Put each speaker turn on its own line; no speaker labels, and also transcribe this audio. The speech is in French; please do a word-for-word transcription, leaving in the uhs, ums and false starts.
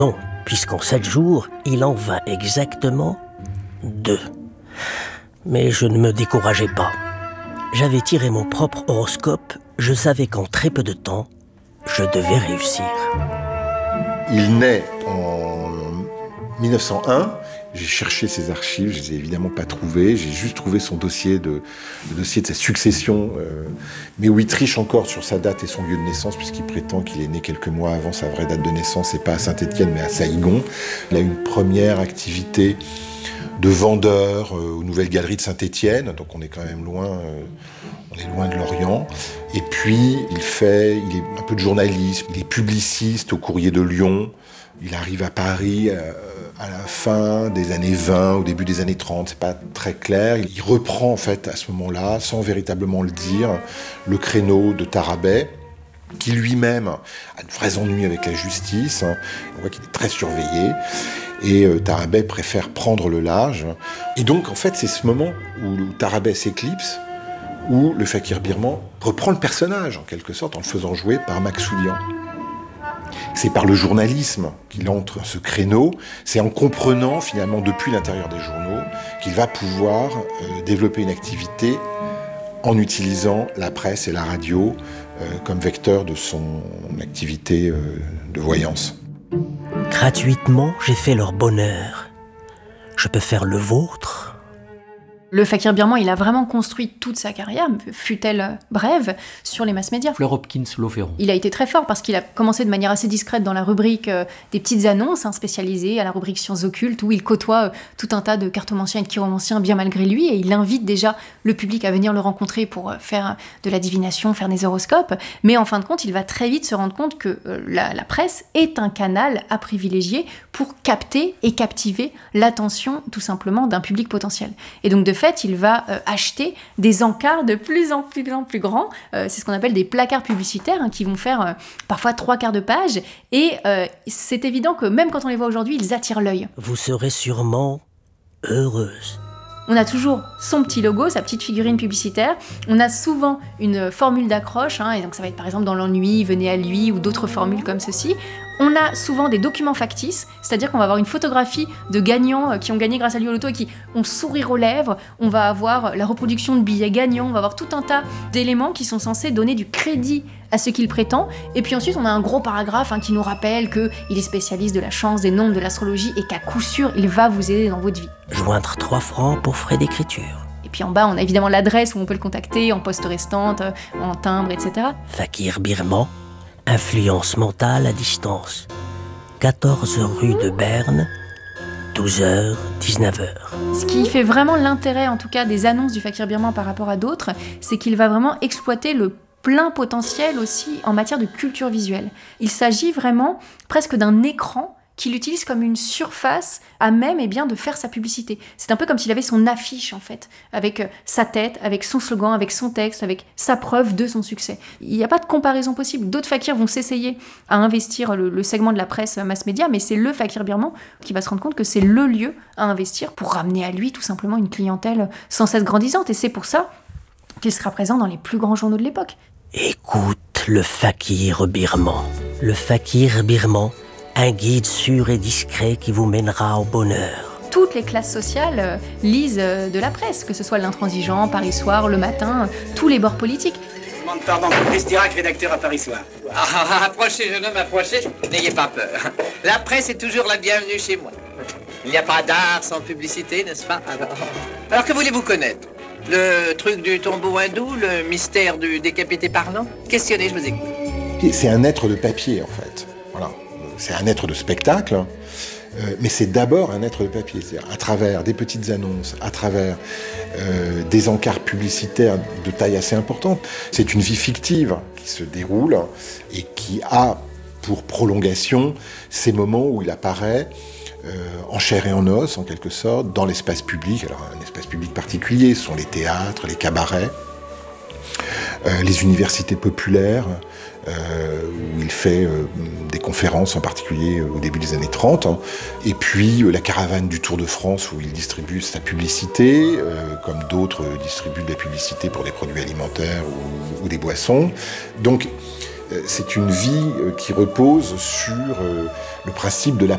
Non, puisqu'en sept jours, il en vint exactement deux. Mais je ne me décourageais pas. J'avais tiré mon propre horoscope, je savais qu'en très peu de temps, je devais réussir.
Il naît en mille neuf cent un. J'ai cherché ses archives, je ne les ai évidemment pas trouvées. J'ai juste trouvé son dossier, de, le dossier de sa succession, euh, mais où il triche encore sur sa date et son lieu de naissance, puisqu'il prétend qu'il est né quelques mois avant sa vraie date de naissance, et pas à Saint-Étienne, mais à Saïgon. Il a une première activité de vendeur euh, aux Nouvelles Galeries de Saint-Étienne, donc on est quand même loin, euh, on est loin de Lorient. Et puis il fait, il est un peu de journalisme, il est publiciste au Courrier de Lyon. Il arrive à Paris euh, à la fin des années vingt, au début des années trente, c'est pas très clair. Il reprend en fait à ce moment-là, sans véritablement le dire, le créneau de Tarabay, qui lui-même a de vrais ennuis avec la justice. On voit qu'il est très surveillé. Et euh, Tarabay préfère prendre le large. Et donc, en fait, c'est ce moment où, où Tarabay s'éclipse, où le fakir birman reprend le personnage, en quelque sorte, en le faisant jouer par Max Soudian. C'est par le journalisme qu'il entre dans ce créneau. C'est en comprenant, finalement, depuis l'intérieur des journaux, qu'il va pouvoir euh, développer une activité en utilisant la presse et la radio euh, comme vecteur de son activité euh, de voyance.
Gratuitement, j'ai fait leur bonheur. Je peux faire le vôtre ?
Le fakir birman, il a vraiment construit toute sa carrière, fut-elle brève, sur les masses médias.
Fleur Hopkins, L'Oferon.
Il a été très fort parce qu'il a commencé de manière assez discrète dans la rubrique euh, des petites annonces hein, spécialisées, à la rubrique sciences occultes, où il côtoie euh, tout un tas de cartomanciens et de chiromanciens bien malgré lui, et il invite déjà le public à venir le rencontrer pour euh, faire de la divination, faire des horoscopes. Mais en fin de compte, il va très vite se rendre compte que euh, la, la presse est un canal à privilégier pour capter et captiver l'attention tout simplement d'un public potentiel. Et donc de fait, il va euh, acheter des encarts de plus en plus, en plus grands. Euh, c'est ce qu'on appelle des placards publicitaires hein, qui vont faire euh, parfois trois quarts de page. Et euh, c'est évident que même quand on les voit aujourd'hui, ils attirent l'œil.
Vous serez sûrement heureuse.
On a toujours son petit logo, sa petite figurine publicitaire. On a souvent une formule d'accroche, hein, et donc ça va être par exemple dans l'ennui, venez à lui, ou d'autres formules comme ceci. On a souvent des documents factices, c'est-à-dire qu'on va avoir une photographie de gagnants qui ont gagné grâce à lui au loto et qui ont sourire aux lèvres. On va avoir la reproduction de billets gagnants, on va avoir tout un tas d'éléments qui sont censés donner du crédit à ce qu'il prétend. Et puis ensuite, on a un gros paragraphe hein, qui nous rappelle qu'il est spécialiste de la chance, des nombres, de l'astrologie et qu'à coup sûr, il va vous aider dans votre vie.
Joindre trois francs pour frais d'écriture.
Et puis en bas, on a évidemment l'adresse où on peut le contacter, en poste restante, en timbre, et cetera.
Fakir birman, influence mentale à distance. quatorze rue de Berne, douze heures, dix-neuf heures.
Ce qui fait vraiment l'intérêt, en tout cas, des annonces du fakir birman par rapport à d'autres, c'est qu'il va vraiment exploiter le plein potentiel aussi en matière de culture visuelle. Il s'agit vraiment presque d'un écran qu'il utilise comme une surface à même eh bien, de faire sa publicité. C'est un peu comme s'il avait son affiche en fait, avec sa tête, avec son slogan, avec son texte, avec sa preuve de son succès. Il n'y a pas de comparaison possible. D'autres fakirs vont s'essayer à investir le, le segment de la presse mass média, mais c'est le fakir birman qui va se rendre compte que c'est le lieu à investir pour ramener à lui tout simplement une clientèle sans cesse grandissante. Et c'est pour ça qu'il sera présent dans les plus grands journaux de l'époque.
Écoute le fakir birman. Le fakir birman, un guide sûr et discret qui vous mènera au bonheur.
Toutes les classes sociales euh, lisent euh, de la presse, que ce soit l'Intransigeant, Paris Soir, Le Matin, euh, tous les bords politiques.
Je demande pardon pour Christirac, rédacteur à Paris Soir.
Ah, ah, approchez, jeune homme, approchez, n'ayez pas peur. La presse est toujours la bienvenue chez moi. Il n'y a pas d'art sans publicité, n'est-ce pas? Alors, alors que voulez-vous connaître? Le truc du tombeau hindou, le mystère du décapité parlant? Questionnez, je vous écoute.
C'est un être de papier, en fait. Voilà. C'est un être de spectacle, euh, mais c'est d'abord un être de papier. C'est-à-dire à travers des petites annonces, à travers euh, des encarts publicitaires de taille assez importante. C'est une vie fictive qui se déroule et qui a pour prolongation ces moments où il apparaît euh, en chair et en os, en quelque sorte, dans l'espace public. Alors, un espace public particulier, ce sont les théâtres, les cabarets, euh, les universités populaires, euh, où il fait euh, des conférences, en particulier euh, au début des années trente, hein. Et puis euh, la caravane du Tour de France, où il distribue sa publicité, euh, comme d'autres euh, distribuent de la publicité pour des produits alimentaires ou, ou des boissons. Donc, c'est une vie qui repose sur le principe de la